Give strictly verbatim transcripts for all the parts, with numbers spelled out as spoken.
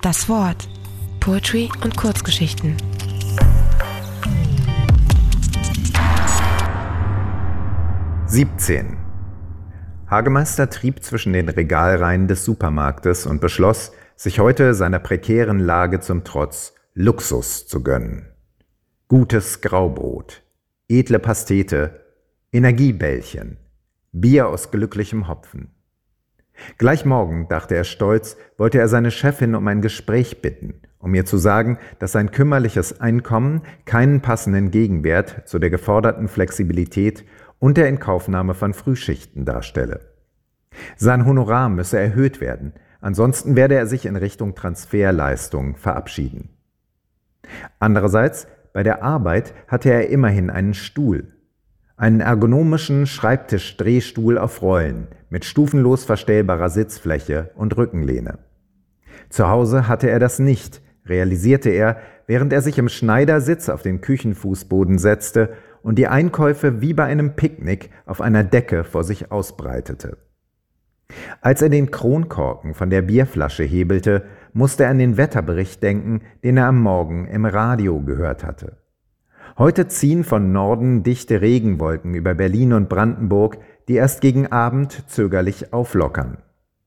Das Wort. Poetry und Kurzgeschichten. siebzehn. Hagemeister trieb zwischen den Regalreihen des Supermarktes und beschloss, sich heute seiner prekären Lage zum Trotz Luxus zu gönnen. Gutes Graubrot, edle Pastete, Energiebällchen, Bier aus glücklichem Hopfen. Gleich morgen, dachte er stolz, wollte er seine Chefin um ein Gespräch bitten, um ihr zu sagen, dass sein kümmerliches Einkommen keinen passenden Gegenwert zu der geforderten Flexibilität und der Inkaufnahme von Frühschichten darstelle. Sein Honorar müsse erhöht werden, ansonsten werde er sich in Richtung Transferleistung verabschieden. Andererseits, bei der Arbeit hatte er immerhin einen Stuhl, einen ergonomischen Schreibtisch-Drehstuhl auf Rollen mit stufenlos verstellbarer Sitzfläche und Rückenlehne. Zu Hause hatte er das nicht, realisierte er, während er sich im Schneidersitz auf den Küchenfußboden setzte und die Einkäufe wie bei einem Picknick auf einer Decke vor sich ausbreitete. Als er den Kronkorken von der Bierflasche hebelte, musste er an den Wetterbericht denken, den er am Morgen im Radio gehört hatte. Heute ziehen von Norden dichte Regenwolken über Berlin und Brandenburg, die erst gegen Abend zögerlich auflockern.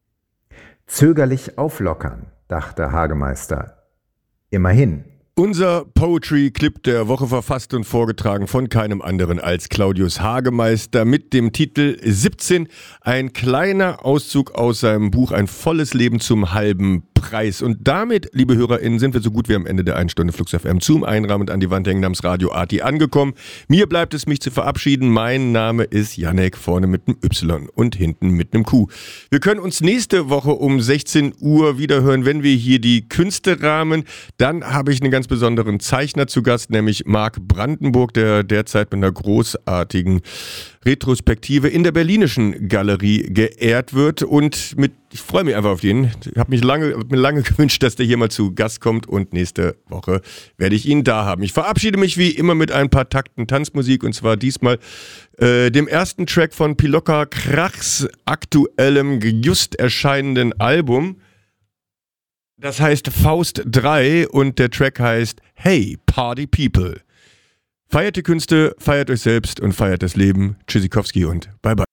Zögerlich auflockern, dachte Hagemeister. Immerhin. Unser Poetry-Clip der Woche verfasst und vorgetragen von keinem anderen als Claudius Hagemeister mit dem Titel siebzehn. Ein kleiner Auszug aus seinem Buch Ein volles Leben zum halben Preis. Und damit, liebe HörerInnen, sind wir so gut wie am Ende der einen Stunde Flux F M zum Einrahmen und an die Wand hängen namens Radio Arti angekommen. Mir bleibt es, mich zu verabschieden. Mein Name ist Janek, vorne mit einem Y und hinten mit einem Q. Wir können uns nächste Woche um sechzehn Uhr wiederhören, wenn wir hier die Künste rahmen. Dann habe ich einen ganz besonderen Zeichner zu Gast, nämlich Marc Brandenburg, der derzeit mit einer großartigen Retrospektive in der Berlinischen Galerie geehrt wird. Und mit, ich freue mich einfach auf den. Ich habe mich lange, hab mir lange gewünscht, dass der hier mal zu Gast kommt und nächste Woche werde ich ihn da haben. Ich verabschiede mich wie immer mit ein paar Takten Tanzmusik und zwar diesmal äh, dem ersten Track von Pilocka Krachs aktuellem, just erscheinenden Album. Das heißt Faust drei und der Track heißt Hey Party People. Feiert die Künste, feiert euch selbst und feiert das Leben. Tschüssikowski und bye bye.